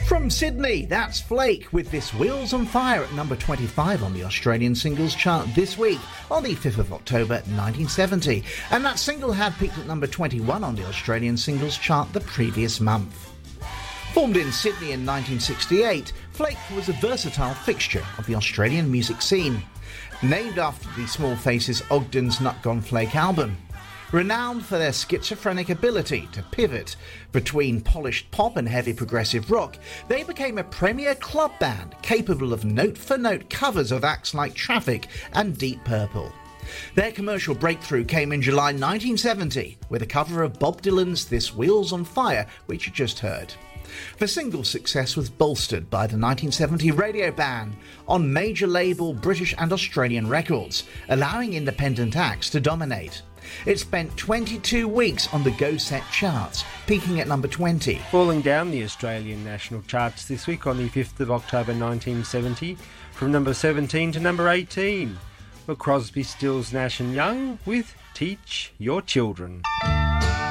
From Sydney, that's Flake with this Wheels on Fire at number 25 on the Australian singles chart this week on the 5th of October 1970. And that single had peaked at number 21 on the Australian singles chart the previous month. Formed in Sydney in 1968, Flake was a versatile fixture of the Australian music scene. Named after the Small Faces' Ogden's Nut Gone Flake album. Renowned for their schizophrenic ability to pivot between polished pop and heavy progressive rock, they became a premier club band capable of note-for-note covers of acts like Traffic and Deep Purple. Their commercial breakthrough came in July 1970 with a cover of Bob Dylan's This Wheels on Fire, which you just heard. The single success was bolstered by the 1970 radio ban on major label British and Australian records, allowing independent acts to dominate. It spent 22 weeks on the Go Set charts, peaking at number 20. Falling down the Australian national charts this week on the 5th of October 1970, from number 17 to number 18, were Crosby, Stills, Nash & Young with Teach Your Children.